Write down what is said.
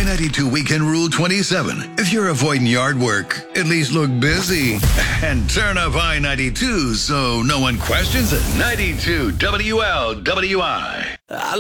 I-92 Weekend Rule 27. If you're avoiding yard work, at least look busy. And turn up I-92 so no one questions it. 92 WLWI.